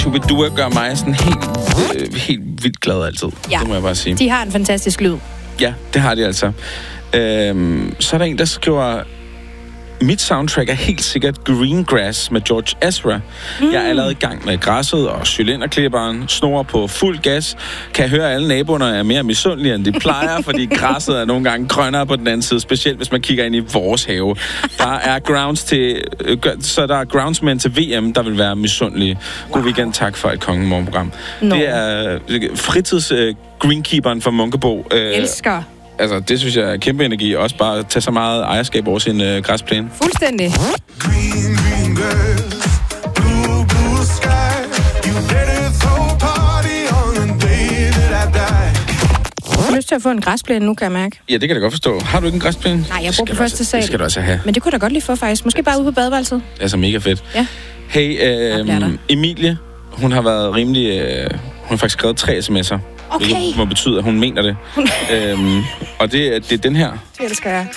Shubidua gør mig sådan helt vildt glad altid. Ja. Det må jeg bare sige. De har en fantastisk lyd. Ja, det har de altså. Så er der en, der skriver... Mit soundtrack er helt sikkert Green Grass med George Ezra. Jeg er allerede i gang med græsset og cylinderklipperen, snor på fuld gas. Kan jeg høre, at alle naboerne er mere misundelige, end de plejer, fordi græsset er nogle gange grønnere på den anden side, specielt hvis man kigger ind i vores have. Der er groundsmen til VM, der vil være misundelige. God weekend, tak for et kongemorgenprogram. Det er fritids greenkeeperen fra Munkebo. Elsker. Altså, det synes jeg er kæmpe energi. Også bare at tage så meget ejerskab over sin græsplæne. Fuldstændig. Green, green girls, blue, blue sky. You better throw a party on the day that I die. Jeg har lyst til at få en græsplæne nu, kan jeg mærke. Ja, det kan jeg da godt forstå. Har du ikke en græsplæne? Nej, jeg bor på første sal. Det skal du altså have. Men det kunne da godt lige få, faktisk. Måske bare ude på badeværelset. Det er så mega fedt. Ja. Hey, Emilie, hun har været rimelig... hun har faktisk skrevet 3 sms'er. Okay. Det må betyde, at hun mener det. Og det er den her. Det elsker jeg.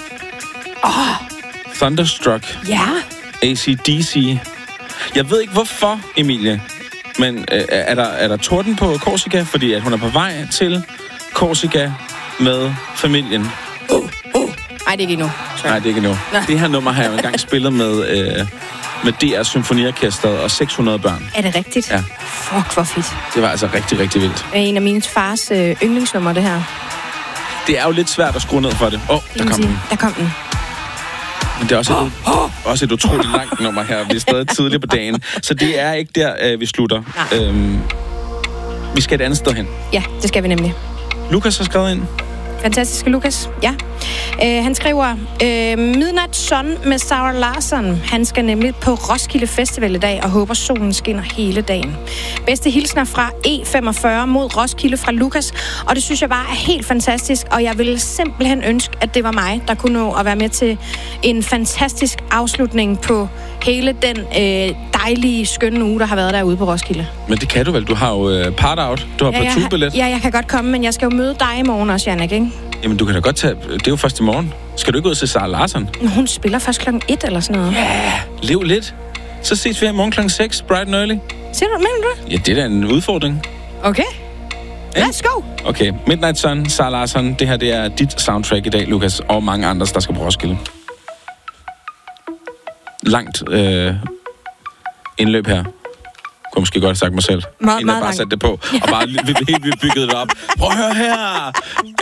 Thunderstruck. Ja. AC/DC. Jeg ved ikke hvorfor, Emilie, men er der torden på Korsika? Fordi at hun er på vej til Korsika med familien. Ej, det er ikke endnu. Nej, det er ikke endnu. Det her nummer har jeg engang spillet med DR Symfoniorkestret og 600 børn. Er det rigtigt? Ja. Fuck, hvor fedt. Det var altså rigtig, rigtig vildt. Det er en af mine fars yndlingsnummer, det her. Det er jo lidt svært at skrue ned for det. Der kom den. Der kom den. Men det er også et utroligt langt nummer her. Vi er stadig tidligt på dagen. Så det er ikke der, vi slutter. Vi skal et andet sted hen. Ja, det skal vi nemlig. Lukas har skrevet ind. Fantastiske Lukas, ja. Han skriver, Midnight Sun med Sarah Larsson. Han skal nemlig på Roskilde Festival i dag, og håber solen skinner hele dagen. Bedste hilsner fra E45 mod Roskilde fra Lukas, og det synes jeg bare er helt fantastisk, og jeg ville simpelthen ønske, at det var mig, der kunne nå at være med til en fantastisk afslutning på hele den dejlige, skønne uge, der har været derude på Roskilde. Men det kan du vel? Du har jo part-out. Du har partout-billet. Ja, jeg kan godt komme, men jeg skal jo møde dig i morgen også, Jannik, ikke? Jamen, du kan da godt tage... Det er jo først i morgen. Skal du ikke ud og se Sarah Larsson? Hun spiller først 1:00 eller sådan noget. Ja, lev lidt. Så ses vi i morgen 6:00, bright and early. Siger du, mener du? Ja, det er da en udfordring. Okay. Let's go! Okay, Midnight Sun, Sarah Larsson. Det her, det er dit soundtrack i dag, Lukas, og mange andre, der skal på Roskilde. Langt indløb her. Kunne måske godt have sagt mig selv. Meget inden jeg bare langt. satte det på, og bare helt vildt bygget det op. Prøv at høre her!